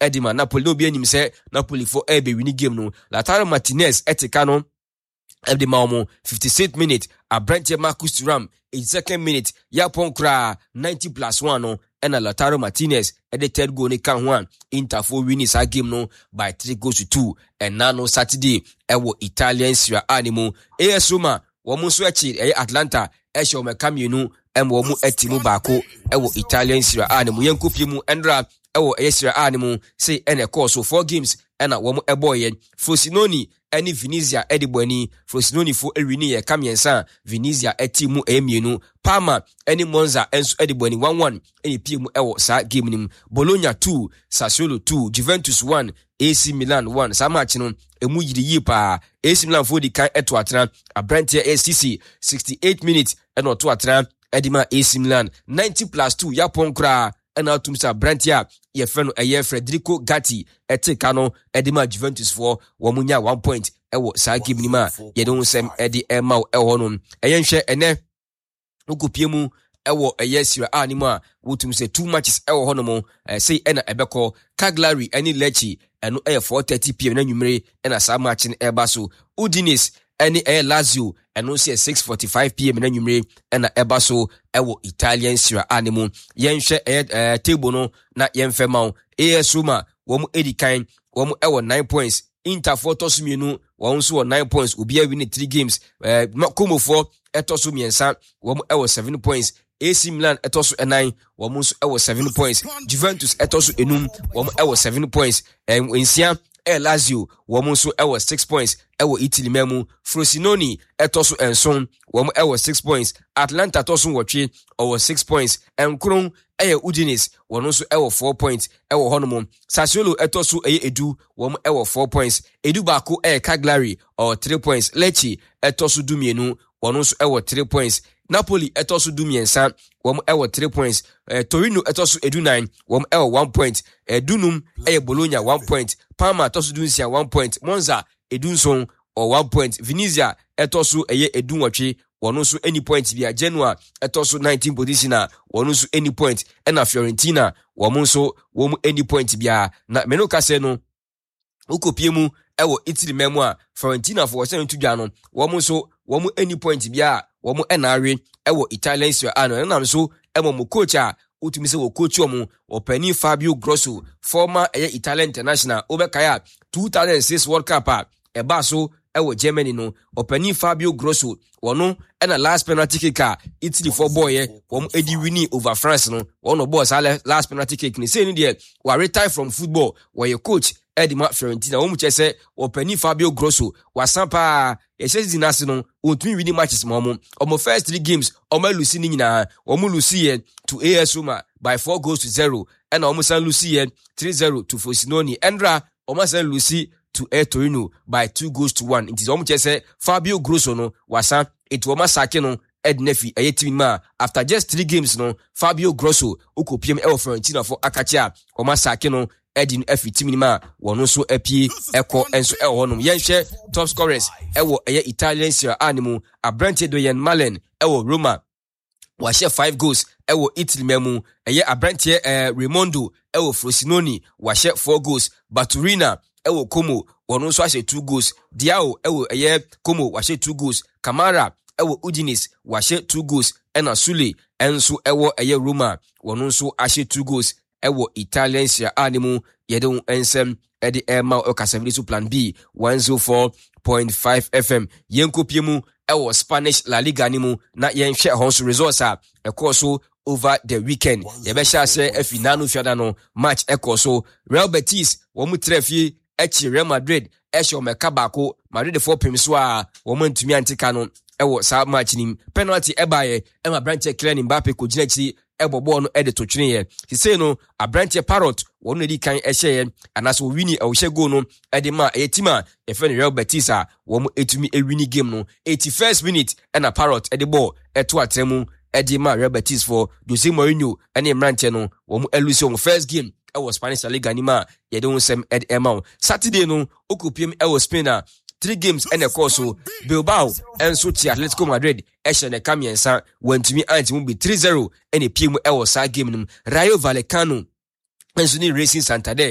Edima Napoli no be enim say Napoli for ebe winning game no. Lautaro Martinez etika no Edima omo 56th minute Abrante Marcus Thuram 82nd minute Yapon kra 90+1 no and Lautaro Martinez at the third goal ni kan one Inter for winning sa game no by 3-2 and now no Saturday ewo Italian Serie A animo AS Roma womu so echi Atlanta esho mekamienu womu etimu baako ewo Italian Serie A animo yenkopiemu endra ewo Serie A animo say ene course so 4 games ena womu eboye Frosinone any Venezia ediboni Frosinone fo ewini ye kamiensa Venezia etimu emienu Parma any Monza enso ediboni 1-1 any piemu ewo sa game nim Bologna 2 Sassuolo 2 Juventus 1 AC Milan 1 sa match no emu yiri yipa AC Milan fo di kan eto atra Abrante ACC 68 minutes eno to atra edima AC Milan 90+2 yapon kra ena tumsa Abrante ye feno eye Federico Gatti etika no edima Juventus for womunya 1 point ewo sa game ni ma ye don sem edi ema ewo no eyenhwe ene ukupiemu ewo eye Serie A ni ma wotum se 2 matches ewo hono mo say ena ebeko Cagliari eni Lecce eno 4:30 pm na nwumere ena sa match ni eba so Udinese eni Lazio eno se 6:45 pm na nwumere ena eba so ewo Italian Serie A ni mo yenhwe table no na yenfema AS Roma womu edikan womu ewo 9 points Inter for tosumienu womu so 9 points ubia win 3 games Como for etosu miensa womu ewo 7 points AC Milan etosu 9 womu so ewo 7 points Juventus etosu enum womu ewo 7 points Ensia Lazio womu so ewo 6 points ewo Italy memu Frosinone etosu enson womu ewo 6 points Atlanta tosu wotwe ewo 6 points Enkron Udinese wono so ewo 4 points ewo honomo Sassuolo etosu edu womu ewo 4 points edu baako Cagliari 3 points Lecce etosu dumienu wono so ewo 3 points Napoli etosu dumiensa womu ewo 3 points Torino etosu edu 9 womu ewo 1 point Dunum Bologna 1 point Parma etosu dunsia 1 point Monza edunson 1 point Venezia etosu edu nwotwe wono so any point bia Genoa etoso 19 position wono so any point ena Fiorentina womo so womo any point bia na menoka se no ukopiemu ewo Italy memu a Fiorentina for sen tudwa no womo so womo any point bia womo enawe ewo Italian Serie A no na so emo coach a utumi se wo coach omo opani Fabio Grosso former Italian international obekaya 2006 World Cup a eba so ewo Germany no opani Fabio Grosso wono ena last penalty kick Italy for boy wom edi winning over France no wono boss last penalty kick ni say ni de wa retire from football wa your coach Edima Fiorentina wom chese opani Fabio Grosso wasampa yesezi dinase no ontumi winning matches mo first 3 games omo lusi ni nyina omo lusi to AS Roma by 4-0 ena omo san lusi 3-0 to Frosinone endra omo san lusi to Torino by 2-1. It is almost say Fabio Grosso no wasa it woma sake no Ednefi team ma after just 3 games no Fabio Grosso ukopiem Fiorentina for Akacha woma sake no Edin F team ma wono so apie eko enso honom yenhwe top scorers Italian Serie A animo Abrante Doyen Malen Roma wa share 5 goals Italy memu Abrante Raimondo Frosinone wa share 4 goals Baturina Como wono so ashe 2 goals Diao Como wa share 2 goals Kamara Udinese wa share 2 goals ena Sule enso Roma wono so ashe 2 goals Italian Serie A animo yedon ensem edi ema okasavili su plan B 104.5 FM yenkopiemu Spanish La Liga animo na yenhwe honso results a ekoso over the weekend yebesha se finano fiada no match ekoso Real Betis womu trefie Real Madrid meka bako Madrid for pemso a womu ntumi antika no sa match nim penalty ebaye ema Branche Kylian Mbappe ko gina chi ebobo no to twene ye he say no Branche Parrot wono edi kan ehye anaso wini ehye go no ma etima efen Real Betis a womu etumi ewini game no 81st minute ena Parrot ball to atremu ma Real Betis for Jose Mourinho ene Branche no womu elusi on first game Spanish La Liga nima yedon sem Saturday no okopiem Spain 3 games and a course Bilbao and Sochi Atletico Madrid Eshen Kamiensa went to me anti will be 3-0 and a PM side game Rayo Vallecano and Racing Santander